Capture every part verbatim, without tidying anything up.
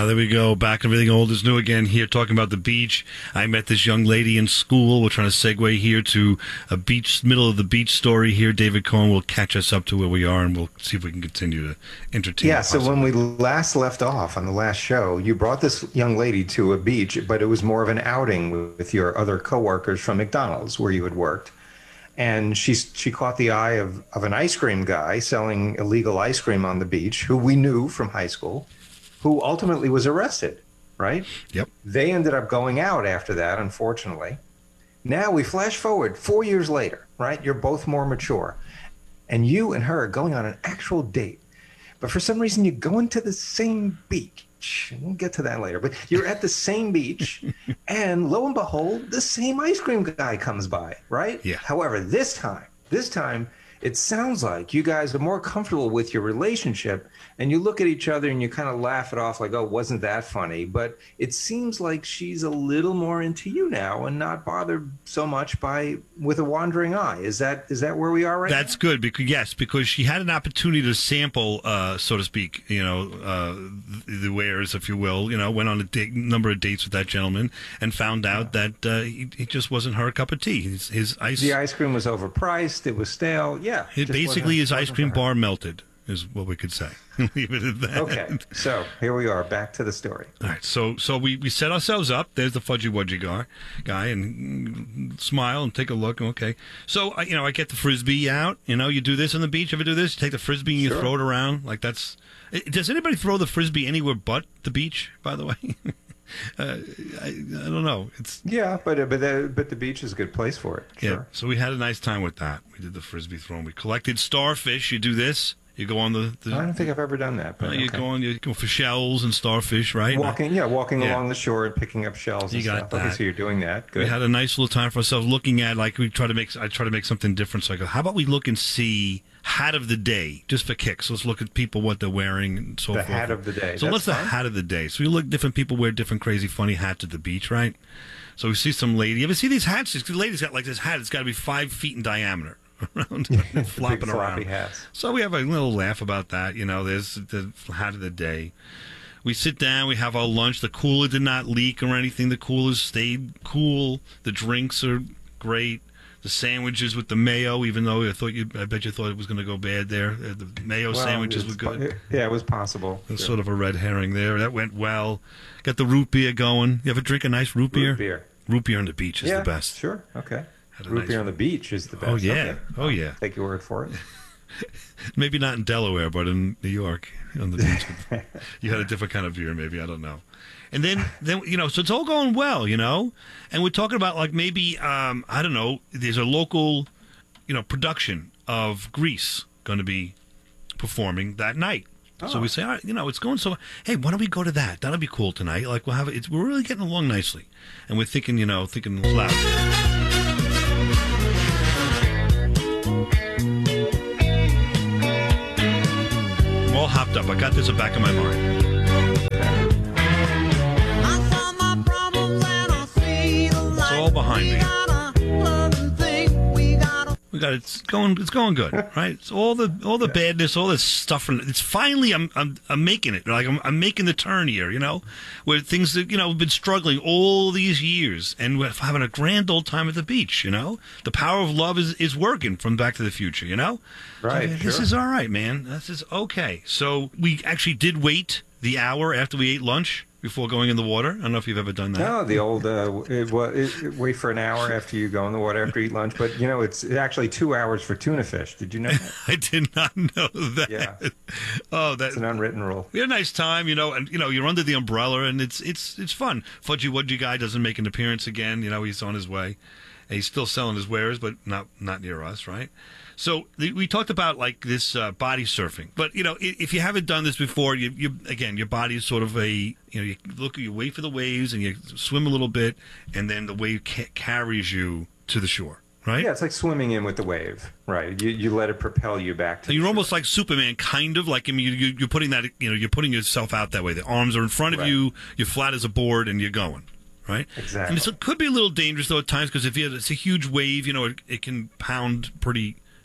there we go. Back everything old is new again here, talking about the beach. I met this young lady in school. We're trying to segue here to a beach, middle of the beach story here. David Cohen will catch us up to where we are, and we'll see if we can continue to entertain. Yeah, so when we last left off on the last show, you brought this young lady to a beach, but it was more of an outing with your other coworkers from McDonald's where you had worked. And she she caught the eye of, of an ice cream guy selling illegal ice cream on the beach, who we knew from high school, who ultimately was arrested, right? Yep. They ended up going out after that, unfortunately. Now we flash forward four years later, right? You're both more mature. And you and her are going on an actual date. But for some reason, you're going to the same beach. We'll get to that later. But you're at the same beach, and lo and behold, the same ice cream guy comes by, right? Yeah. However, this time, this time, it sounds like you guys are more comfortable with your relationship, and you look at each other and you kind of laugh it off like, oh, wasn't that funny? But it seems like she's a little more into you now and not bothered so much by with a wandering eye. Is that is that where we are right That's now? good, because yes, because she had an opportunity to sample, uh, so to speak, you know, uh, the, the wares, if you will. You know, went on a date, number of dates with that gentleman and found out yeah. that uh, he, he just wasn't her cup of tea. His, his ice, the ice cream was overpriced. It was stale. Yeah, it basically his ice cream bar melted, is what we could say. Leave it at that. Okay, so here we are, back to the story. All right, so so we, we set ourselves up. There's the fudgy wudgy guy, guy, and mm, smile and take a look. Okay, so uh, you know, I get the frisbee out. You know, you do this on the beach. Ever do this? You take the frisbee and you Sure. throw it around like that's. Does anybody throw the frisbee anywhere but the beach? By the way, uh, I, I don't know. It's Yeah, but uh, but the, but the beach is a good place for it. yeah. Sure. So we had a nice time with that. We did the frisbee throwing. We collected starfish. You do this. You go on the. the I don't think I've ever done that. But uh, you okay. go on. You go for shells and starfish, right? Walking, yeah, walking Yeah. along the shore and picking up shells. You and got stuff. that. Okay, so you're doing that. Good. We had a nice little time for ourselves, looking at like we try to make. I try to make something different. So I go, how about we look and see hat of the day just for kicks? Let's look at people what they're wearing and so The forth. hat of the day. So That's what's the fun. hat of the day? So we look different people wear different crazy funny hats at the beach, right? So we see some lady. You ever see these hats? This lady's got like this hat. It's got to be five feet in diameter. Around, flopping Big around. floppy hats. So we have a little laugh about that. You know, there's the hat of the day. We sit down, we have our lunch. The cooler did not leak or anything. The cooler stayed cool. The drinks are great. The sandwiches with the mayo, even though I thought you, I bet you thought it was going to go bad there. Uh, The mayo Well, sandwiches were it's good. po- Yeah, it was possible. There's Sure. sort of a red herring there. That went well. Got the root beer going. You ever drink a nice root beer? Root beer. Root beer on the beach is Yeah, the best. sure. Okay. Had a Root nice- beer on the beach is the best. Oh, yeah. Okay. Oh, yeah. Take your word for it. Maybe not in Delaware, but in New York on the beach. You had a different kind of beer, maybe. I don't know. And then, then you know, so it's all going well, you know. And we're talking about like maybe, um, I don't know, there's a local, you know, production of Grease going to be performing that night. So Oh. we say, all right, you know, it's going so. Hey, why don't we go to that? That'll be cool tonight. Like we'll have it. It's, we're really getting along nicely, and we're thinking, you know, thinking loud. I'm all hopped up. I got this in the back of my mind. It's all behind me. We got it. It's going. It's going good, right? It's all the all the badness, all this stuff. And it's finally, I'm I'm I'm making it. Like I'm I'm making the turn here, you know, where things that you know have been struggling all these years, and we're having a grand old time at the beach. You know, the power of love is is working from Back to the Future. You know, Right, So, this sure. is all right, man. This is okay. So we actually did wait the hour after we ate lunch before going in the water. I don't know if you've ever done that. No, the old uh, it, well, it, it, wait for an hour after you go in the water after you eat lunch. But you know, it's actually two hours for tuna fish. Did you know that? I did not know that. Yeah. Oh, that It's an unwritten rule. we had a nice time, you know, and you know, you're under the umbrella, and it's it's it's fun. Fudgy Wudgy guy doesn't make an appearance again. You know, he's on his way. And he's still selling his wares, but not not near us, right? So the, we talked about like this uh, body surfing, but you know, if, if you haven't done this before, you, you again, your body is sort of a you know, you look, you wait for the waves, and you swim a little bit, and then the wave ca- carries you to the shore, right? Yeah, it's like swimming in with the wave, right? You you let it propel you back to. So the you're shore. almost like Superman, kind of like I mean, you, you, you're putting that, you know, you're putting yourself out that way. The arms are in front of Right. you, you're flat as a board, and you're going. Right? Exactly. And it's, it could be a little dangerous, though, at times, because if you have, it's a huge wave, you know, it, it can pound pretty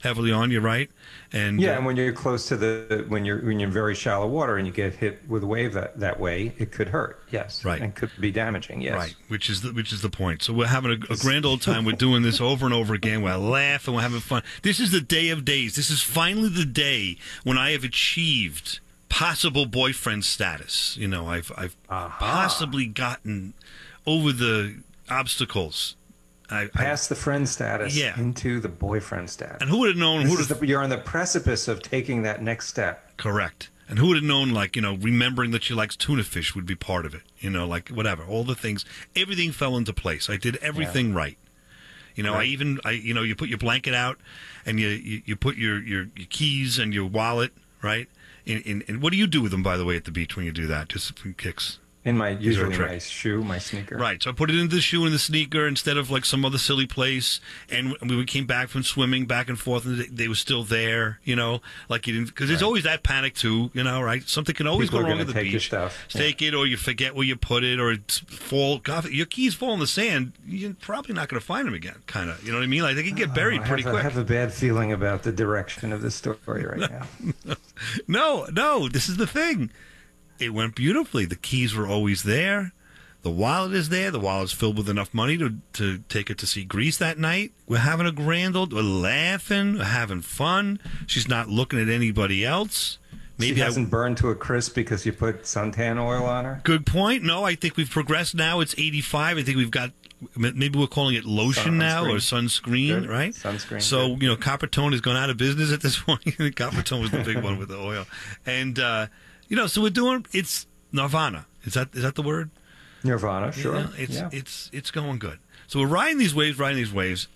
heavily on you, right? And Yeah, uh, and when you're close to the when you're when you're in very shallow water and you get hit with a wave that, that way, it could hurt. Yes, Right. and could be damaging. Yes, right, which is the, which is the point. So we're having a, a grand old time. We're doing this over and over again. We're laughing. We're having fun. This is the day of days. This is finally the day when I have achieved possible boyfriend status. You know, I've I've Aha. possibly gotten over the obstacles. I, I, Past the friend status Yeah. into the boyfriend status. and who would have known? This Who is would have the, you're on the precipice of taking that next step. correct? And who would have known? Like, you know, remembering that she likes tuna fish would be part of it. You know, like whatever, all the things, everything fell into place. I did everything right. You know, I Right. even, I, you know, you put your blanket out, and you, you, you put your, your, your keys and your wallet, right? In, in, and what do you do with them, by the way, at the beach when you do that? Just for kicks. In my are a usually trick. my shoe, my sneaker. Right, so I put it in the shoe and the sneaker instead of like some other silly place. And when we came back from swimming back and forth, and they, they were still there, you know, like you didn't, because there's Right. always that panic too, you know, right? Something can always People go are wrong gonna at the take your beach. stuff. Take it, or you forget where you put it, or it's fall. God, your keys fall in the sand. You're probably not going to find them again. Kind of, you know what I mean? Like they can get buried Oh, I pretty have, quick. I have a bad feeling about the direction of this story right now. No, no, this is the thing. It went beautifully. The keys were always there. The wallet is there. The wallet's filled with enough money to, to take her to see Greece that night. We're having a grand old, we're laughing, we're having fun. She's not looking at anybody else. Maybe she I, hasn't burned to a crisp because you put suntan oil on her. good point. No, I think we've progressed now. It's eighty-five. I think we've got, maybe we're calling it lotion now or sunscreen, Good. right? Sunscreen, So, good. you know, Coppertone has gone out of business at this point. Coppertone was the big one with the oil. And, uh, you know, so we're doing, it's nirvana. Is that is that the word? Nirvana, sure. Yeah, it's yeah. it's it's going good. So we're riding these waves, riding these waves,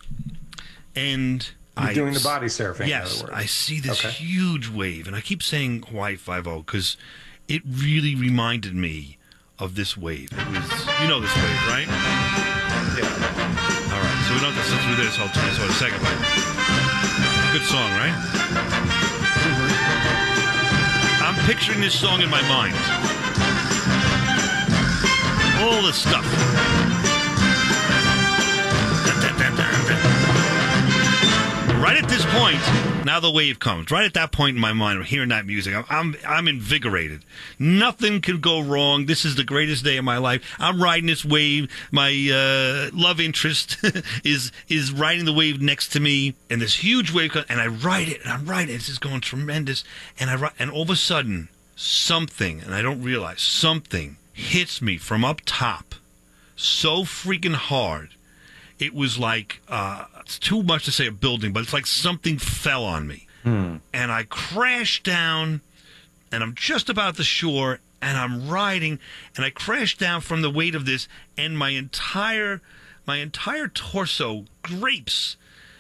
and You're I doing the body surfing. Yes, in other I words. see this Okay. huge wave, and I keep saying Hawaii Five-O because it really reminded me of this wave. It was, you know, this wave, right? Yeah. All right, so we don't have to sit through this whole time. So in a second, but good song, right? I'm picturing this song in my mind. All the stuff. Right at this point, now the wave comes. Right at that point in my mind, hearing that music, I'm I'm, I'm invigorated. Nothing could go wrong. This is the greatest day of my life. I'm riding this wave. My uh, love interest is is riding the wave next to me, and this huge wave comes, and I ride it, and I'm riding it. This is going tremendous, and I ri- and all of a sudden, something, and I don't realize something hits me from up top, so freaking hard. It was like, uh, it's too much to say a building, but it's like something fell on me. Hmm. And I crashed down, and I'm just about the shore, and I'm riding, and I crashed down from the weight of this, and my entire, my entire torso drapes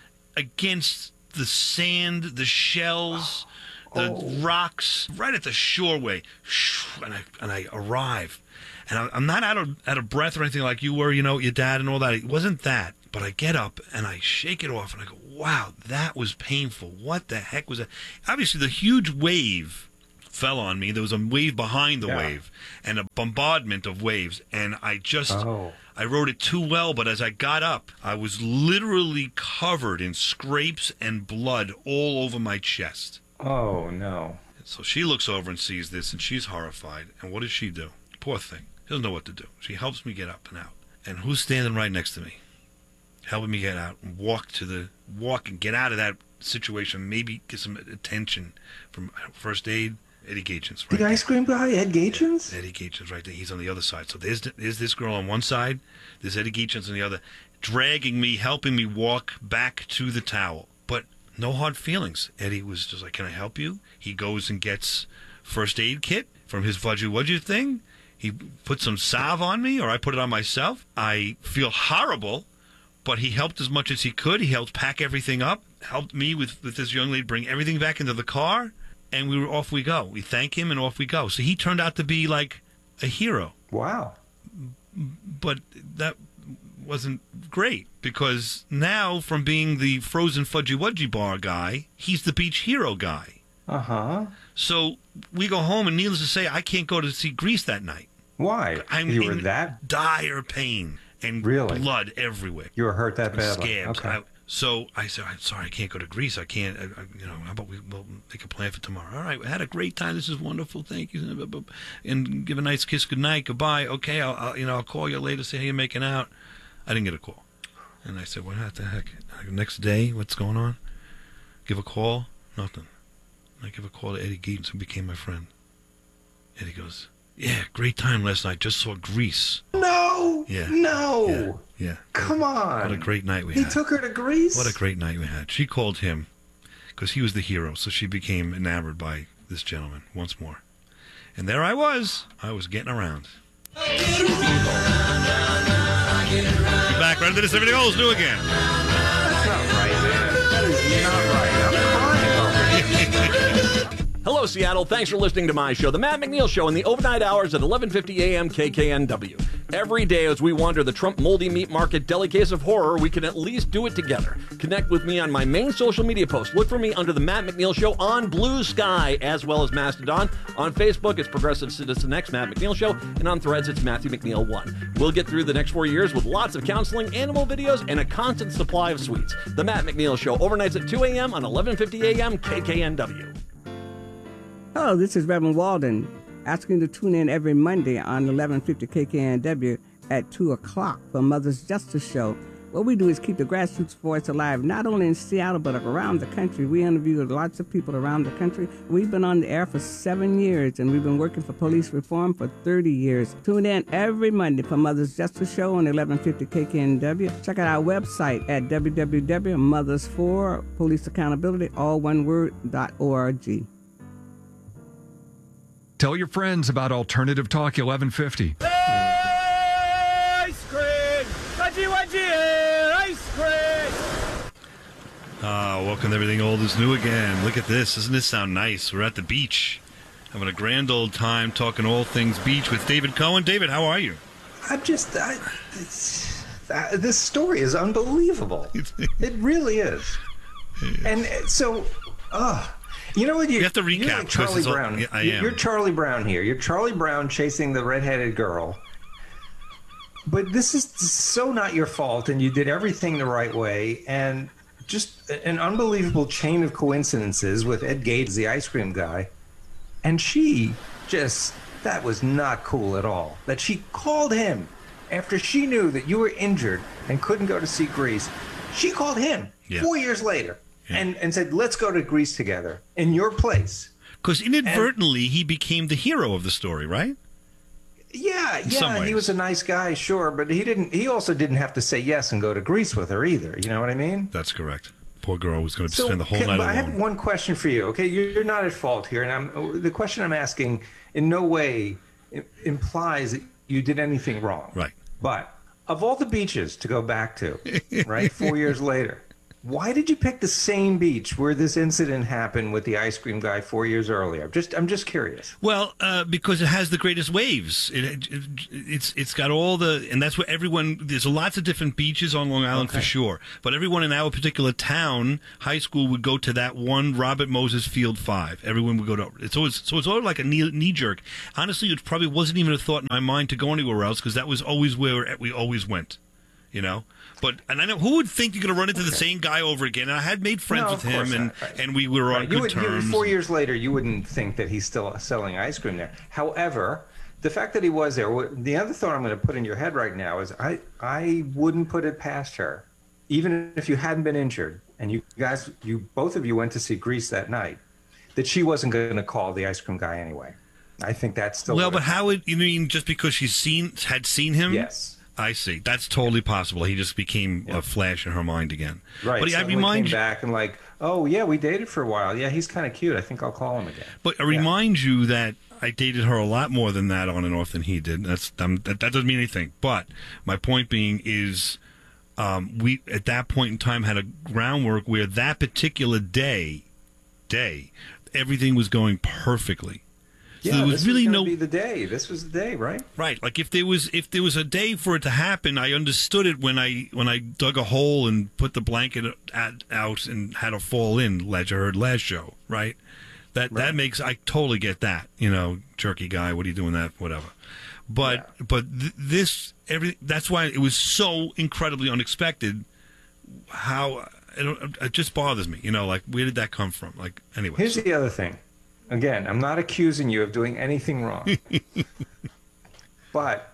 against the sand, the shells, the Oh. rocks, right at the shoreway. And I, and I arrive. And I- I'm not out of out of breath or anything like you were, you know, your dad and all that. It wasn't that. But I get up and I shake it off and I go, wow, that was painful. What the heck was that? Obviously, the huge wave fell on me. There was a wave behind the Yeah. wave and a bombardment of waves. And I just, Oh. I rode it too well. But as I got up, I was literally covered in scrapes and blood all over my chest. Oh, no. So she looks over and sees this, and she's horrified. And what does she do? Poor thing. She doesn't know what to do. She helps me get up and out. And who's standing right next to me? Helping me get out and walk to the, walk and get out of that situation. Maybe get some attention from first aid. Eddie Gagens, right The there. ice cream guy, Ed Gagens? Eddie Gagens right there. He's on the other side. So there's, there's this girl on one side. There's Eddie Gagens on the other, dragging me, helping me walk back to the towel. But no hard feelings. Eddie was just like, can I help you? He goes and gets first aid kit from his Fudgy Wudgy thing. He put some salve on me, or I put it on myself. I feel horrible, but he helped as much as he could. He helped pack everything up, helped me with, with this young lady bring everything back into the car, and we were off we go. We thank him, and off we go. So he turned out to be like a hero. Wow. But that wasn't great, because now from being the frozen Fudgy Wudgy bar guy, he's the beach hero guy. Uh-huh. So we go home, and needless to say, I can't go to see Greece that night. Why? I'm you were in that? dire pain and Really? blood everywhere. You were hurt that badly? Scabs. Okay. I, So I said, I'm sorry, I can't go to Greece. I can't, I, I, you know, how about we we'll make a plan for tomorrow? All right, we had a great time. This is wonderful. Thank you. And give a nice kiss goodnight. Goodbye. Okay, I'll, I'll, you know, I'll call you later, see how you're making out. I didn't get a call. And I said, what the heck? Next day, what's going on? Give a call? Nothing. I give a call to Eddie Geetens, who became my friend. Eddie goes, yeah, great time last night. Just saw Greece. No. Yeah. No. Yeah. yeah. Come on. What a great night we he had. He took her to Greece? What a great night we had. She called him because he was the hero, so she became enamored by this gentleman once more. And there I was. I was getting around. Be back right into this. Everything old is new again. That's not right, man. That is not right. I'm crying over it. Hello, Seattle. Thanks for listening to my show, The Matt McNeil Show, in the overnight hours at eleven fifty a.m. K K N W. Every day as we wander the Trump Moldy Meat Market deli case of horror, we can at least do it together. Connect with me on my main social media post. Look for me under The Matt McNeil Show on Blue Sky, as well as Mastodon. On Facebook, it's Progressive Citizen X, Matt McNeil Show, and on Threads, it's Matthew McNeil one. We'll get through the next four years with lots of counseling, animal videos, and a constant supply of sweets. The Matt McNeil Show, overnights at two a.m. on eleven fifty a.m. K K N W. Hello, this is Reverend Walden, asking you to tune in every Monday on eleven fifty K K N W at two o'clock for Mother's Justice Show. What we do is keep the grassroots voice alive, not only in Seattle, but around the country. We interview lots of people around the country. We've been on the air for seven years, and we've been working for police reform for thirty years. Tune in every Monday for Mother's Justice Show on eleven fifty K K N W. Check out our website at w w w dot mothers for police accountability, all one word, dot org. Tell your friends about Alternative Talk eleven fifty. Ice cream! Wedgie, wedgie, ice cream! Ah, welcome to Everything Old is New again. Look at this. Doesn't this sound nice? We're at the beach, having a grand old time talking all things beach with David Cohen. David, how are you? I'm just... I, it's, uh, this story is unbelievable. It really is. And so... Uh, You know what? You, you have to recap. You're like Charlie all, Brown. Yeah, I am. You're Charlie Brown here. You're Charlie Brown chasing the redheaded girl. But this is so not your fault, and you did everything the right way. And just an unbelievable chain of coincidences with Ed Gates, the ice cream guy. And she just, that was not cool at all. That she called him after she knew that you were injured and couldn't go to see Greece. She called him yeah. four years later. Yeah. And, and said, let's go to Greece together in your place. Because inadvertently, and, he became the hero of the story, right? Yeah, in yeah. He was a nice guy, sure, but he didn't. He also didn't have to say yes and go to Greece with her either. You know what I mean? That's correct. Poor girl was going to so, spend the whole can, night alone. I have one question for you. Okay, you're, you're not at fault here, and I'm the question I'm asking in no way implies that you did anything wrong. Right. But of all the beaches to go back to, right, four years later. Why did you pick the same beach where this incident happened with the ice cream guy four years earlier? Just, I'm just curious. Well, uh, because it has the greatest waves. It, it, it's it's got all the, and that's where everyone. There's lots of different beaches on Long Island okay. for sure. But everyone in our particular town, high school, would go to that one Robert Moses Field Five. Everyone would go to. It's always so it's always like a knee, knee jerk. Honestly, it probably wasn't even a thought in my mind to go anywhere else because that was always where we always went. You know. But and I know who would think you're going to run into okay. the same guy over again. And I had made friends no, with him, and, right. and we were right. on you good would, terms. You, four years later, you wouldn't think that he's still selling ice cream there. However, the fact that he was there, the other thought I'm going to put in your head right now is I I wouldn't put it past her, even if you hadn't been injured, and you guys, you both of you went to see Greece that night, that she wasn't going to call the ice cream guy anyway. I think that's still well. But how would you mean just because she's seen had seen him? Yes. I see. That's totally yeah. possible. He just became yeah. a flash in her mind again. Right. But so I remind came you back and like, oh yeah, we dated for a while. Yeah, he's kind of cute. I think I'll call him again. But I yeah. remind you that I dated her a lot more than that on and off than he did. That's um, that, that doesn't mean anything. But my point being is, um, we at that point in time had a groundwork where that particular day, day, everything was going perfectly. So yeah, there was this really was no be the day. This was the day, right? Right. Like if there was if there was a day for it to happen, I understood it when I when I dug a hole and put the blanket at, out and had to fall in. As you heard last show, right? That right. that makes I totally get that. You know, jerky guy. What are you doing that? Whatever. But yeah. but th- this every that's why it was so incredibly unexpected. How it, it just bothers me. You know, like where did that come from? Like anyway. Here's the other thing. Again, I'm not accusing you of doing anything wrong, but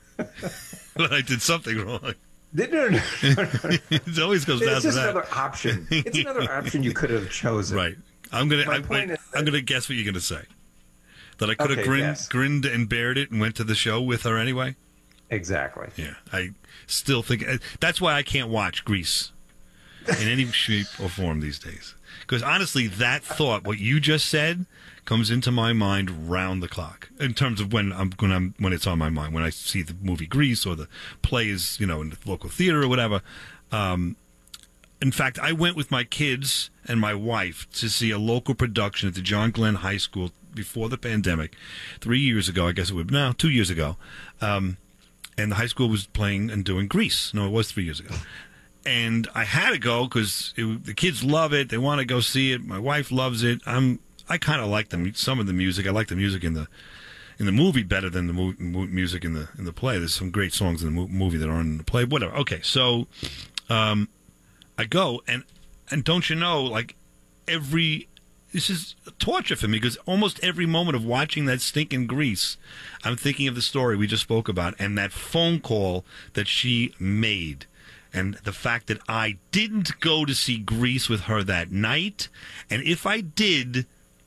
but I did something wrong. No, no, no, no, no. It always goes down It's to just that. another option. It's another option you could have chosen. Right. I'm gonna. My I, point wait, is I'm that- gonna guess what you're gonna say. That I could have Okay, grinned, yes. grinned and bared it and went to the show with her anyway. Exactly. Yeah. I still think that's why I can't watch Grease in any shape or form these days. Because honestly, that thought, what you just said, comes into my mind round the clock in terms of when I'm when I'm when it's on my mind when I see the movie Grease or the play is you know in the local theater or whatever. Um, in fact, I went with my kids and my wife to see a local production at the John Glenn High School before the pandemic, three years ago. I guess it would no two years ago, um, and the high school was playing and doing Grease. No, it was three years ago. And I had to go because the kids love it. They want to go see it. My wife loves it. I'm. I kind of like the some of the music. I like the music in the in the movie better than the mu- mu- music in the in the play. There's some great songs in the mo- movie that aren't in the play. Whatever. Okay, so um, I go and and don't you know, like every this is torture for me because almost every moment of watching that stinking Grease, I'm thinking of the story we just spoke about and that phone call that she made. And the fact that I didn't go to see Grease with her that night. And if I did,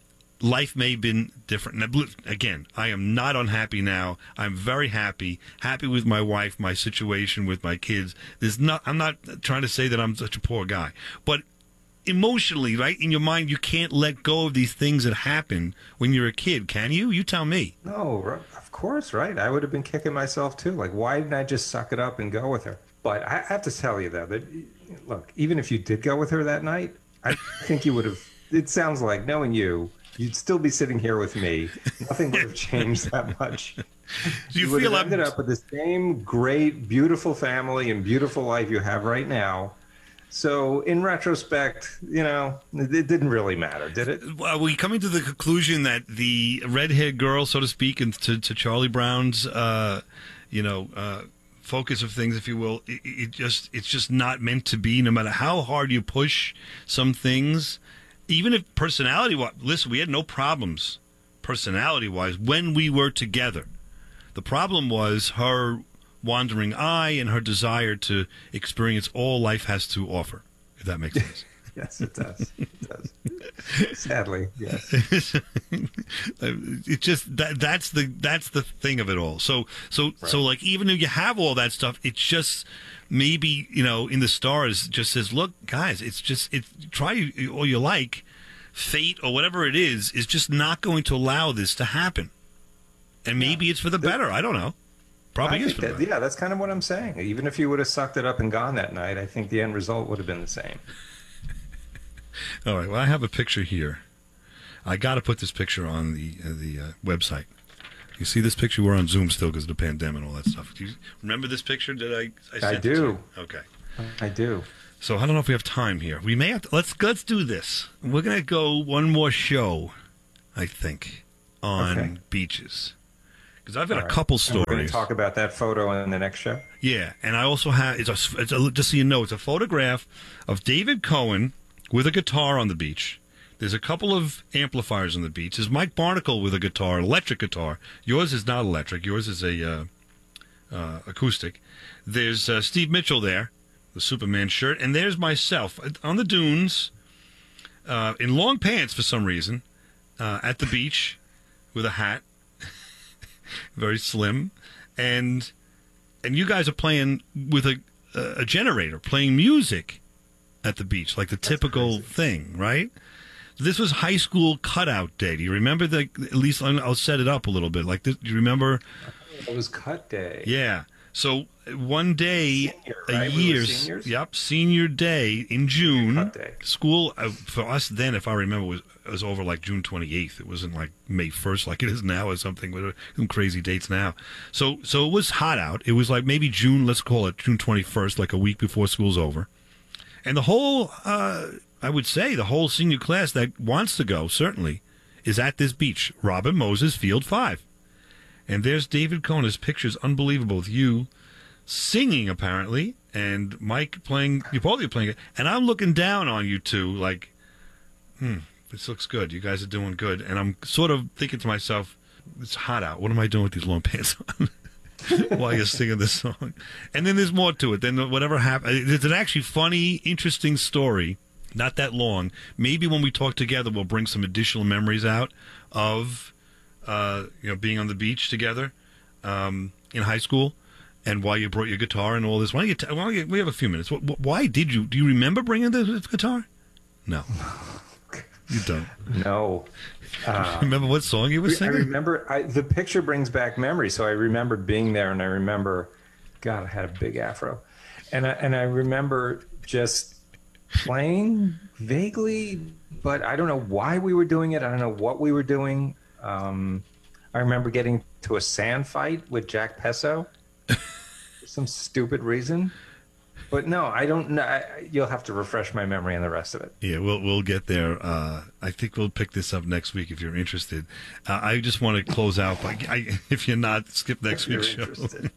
life may have been different. Now, again, I am not unhappy now. I'm very happy. Happy with my wife, my situation with my kids. There's not. I'm not trying to say that I'm such a poor guy. But emotionally, right, in your mind, you can't let go of these things that happen when you're a kid, can you? You tell me. No, r- of course, right? I would have been kicking myself too. Like, why didn't I just suck it up and go with her? But I have to tell you, though, that, look, even if you did go with her that night, I think you would have, it sounds like, knowing you, you'd still be sitting here with me. Nothing would have changed that much. Do you, You would feel have I'm ended up with the same great, beautiful family and beautiful life you have right now. So, in retrospect, you know, it, it didn't really matter, did it? Are we coming to the conclusion that the red-haired girl, so to speak, and to, to Charlie Brown's, uh, you know, uh, focus of things, if you will, it, it just it's just not meant to be. No matter how hard you push some things, even if personality-wise, listen, we had no problems personality-wise when we were together. The problem was her wandering eye and her desire to experience all life has to offer, if that makes sense. Yes, it does. It does. Sadly, yes. It just that that's the that's the thing of it all. So so right. so like even if you have all that stuff, it's just maybe you know in the stars just says, look, guys, it's just it try all you like, fate or whatever it is is just not going to allow this to happen, and maybe yeah. it's for the better. I don't know. Probably I is think for the that, better. Yeah, that's kind of what I'm saying. Even if you would have sucked it up and gone that night, I think the end result would have been the same. All right. Well, I have a picture here. I got to put this picture on the uh, the uh, website. You see this picture? We're on Zoom still because of the pandemic and all that stuff. Do you remember this picture? Did I? I, sent I do. It to you? Okay. I do. So I don't know if we have time here. We may have to. Let's let's do this. We're gonna go one more show, I think, on okay. beaches. Because I've got all a right. couple And stories. we're going to talk about that photo in the next show. Yeah, and I also have it's a, it's a just so you know, it's a photograph of David Cohen with a guitar on the beach. There's a couple of amplifiers on the beach. There's Mike Barnacle with a guitar, an electric guitar. Yours is not electric. Yours is a uh, uh, acoustic. There's uh, Steve Mitchell there, the Superman shirt, and there's myself on the dunes uh, in long pants for some reason uh, at the beach with a hat, very slim, and and you guys are playing with a a generator, playing music at the beach, like the That's typical crazy. thing, right? This was high school cutout day. Do you remember the? At least I'll set it up a little bit. Like, this, do you remember? It was cut day. Yeah. So one day Senior, a right? We year. were seniors? Yep, senior day in June. Cut day. School uh, for us then, if I remember, was was over like June twenty-eighth. It wasn't like May first like it is now or something. With some crazy dates now. So so it was hot out. It was like maybe June. Let's call it June twenty-first, like a week before school's over. And the whole, uh, I would say, the whole senior class that wants to go, certainly, is at this beach, Robin Moses Field five. And there's David Cohen. His picture's unbelievable with you singing, apparently, and Mike playing, you both are playing it, and I'm looking down on you two like, hmm, this looks good. You guys are doing good. And I'm sort of thinking to myself, it's hot out. What am I doing with these long pants on while you're singing this song? And then there's more to it. Then whatever happened, it's an actually funny, interesting story. Not that long. Maybe when we talk together, we'll bring some additional memories out of, uh, you know, being on the beach together um, in high school, and why you brought your guitar and all this. Why don't you? T- why don't you we have a few minutes. Why did you? Do you remember bringing the guitar? No, you don't. No. Uh, remember what song you were singing? I remember. I, the picture brings back memories, so I remember being there, and I remember, God, I had a big afro, and I, and I remember just playing vaguely, but I don't know why we were doing it. I don't know what we were doing. Um, I remember getting to a sand fight with Jack Pesso for some stupid reason. But no, I don't know. I, you'll have to refresh my memory on the rest of it. Yeah, we'll we'll get there. Uh, I think we'll pick this up next week if you're interested. Uh, I just want to close out by, I, if you're not, skip next week's show.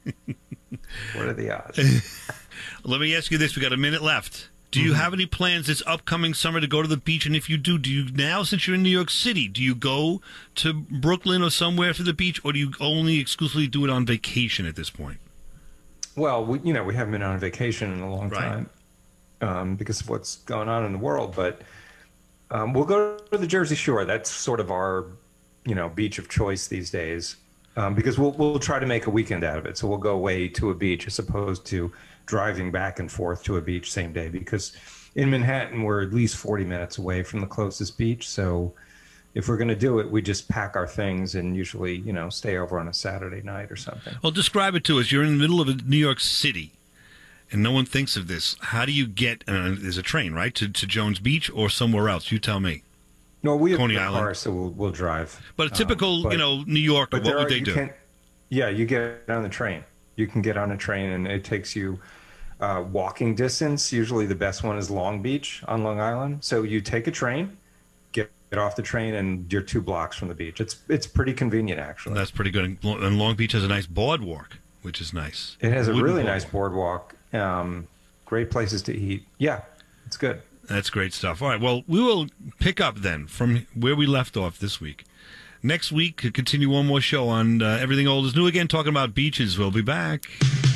What are the odds? Let me ask you this: we got a minute left. Do you mm-hmm. have any plans this upcoming summer to go to the beach? And if you do, do you now, since you're in New York City, do you go to Brooklyn or somewhere for the beach, or do you only exclusively do it on vacation at this point? Well, we, you know, we haven't been on vacation in a long right. time um, because of what's going on in the world. But um, we'll go to the Jersey Shore. That's sort of our, you know, beach of choice these days um, because we'll we'll try to make a weekend out of it. So we'll go away to a beach as opposed to driving back and forth to a beach same day, because in Manhattan we're at least forty minutes away from the closest beach. So if we're going to do it, we just pack our things and usually, you know, stay over on a Saturday night or something. Well, describe it to us. You're in the middle of New York City, and no one thinks of this. How do you get? Uh, there's a train, right, to to Jones Beach or somewhere else? You tell me. No, we have Coney a Island. car, so we'll we'll drive. But a typical, um, but, you know, New Yorker, what would are, they do? Yeah, you get on the train. You can get on a train, and it takes you uh, walking distance. Usually, the best one is Long Beach on Long Island. So you take a train, get get off the train, and you're two blocks from the beach. It's it's pretty convenient, actually. That's pretty good. And Long Beach has a nice boardwalk, which is nice. It has a Wooden really boardwalk. nice boardwalk. Um, great places to eat. Yeah, it's good. That's great stuff. All right, well, we will pick up then from where we left off this week. Next week, to continue one more show on uh, Everything Old is New again, talking about beaches. We'll be back.